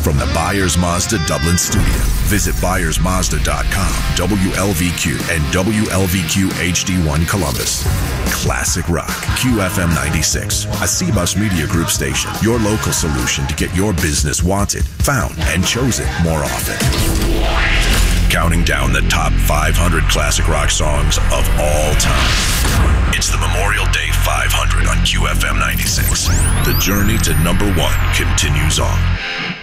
from the Byers Mazda Dublin studio. Visit ByersMazda.com, WLVQ, and WLVQ HD1 Columbus. Classic Rock, QFM 96, a CBUS Media Group station. Your local solution to get your business wanted, found, and chosen more often. Counting down the top 500 classic rock songs of all time. It's the Memorial Day 500 on QFM 96. The journey to #1 continues on.